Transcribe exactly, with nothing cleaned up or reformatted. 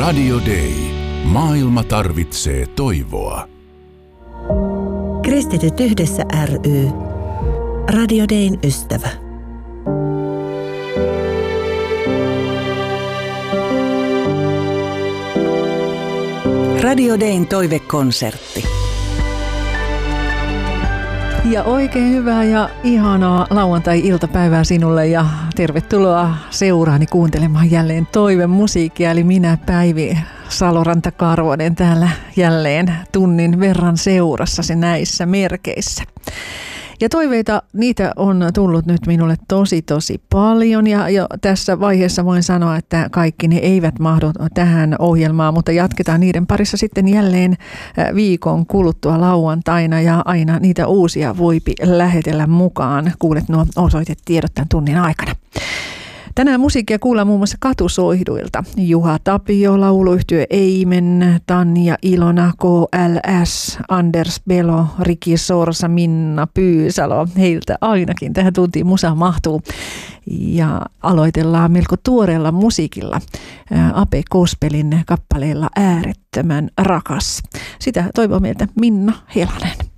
Radio Day. Maailma tarvitsee toivoa. Kristityt yhdessä ry. Radio Dayn ystävä. Radio Dayn toivekonsertti. Ja oikein hyvää ja ihanaa lauantai-iltapäivää sinulle ja tervetuloa seuraani kuuntelemaan jälleen toivemusiikkia. Eli minä Päivi Saloranta-Karvonen täällä jälleen tunnin verran seurassasi näissä merkeissä. Ja toiveita, niitä on tullut nyt minulle tosi tosi paljon ja jo tässä vaiheessa voin sanoa, että kaikki ne eivät mahdu tähän ohjelmaan, mutta jatketaan niiden parissa sitten jälleen viikon kuluttua lauantaina ja aina niitä uusia voipi lähetellä mukaan. Kuulet nuo osoitetiedot tämän tunnin aikana. Tänään musiikkia kuullaan muun muassa katusoihduilta. Juha Tapio, lauluyhtye Eimen, Tanja Ilona, K L S, Anders Belo, Riki Sorsa, Minna Pyysalo. Heiltä ainakin tähän tuntiin musa mahtuu. Ja aloitellaan melko tuoreella musiikilla. Ape Kospelin kappaleella Äärettömän rakas. Sitä toivoo meiltä Minna Helanen.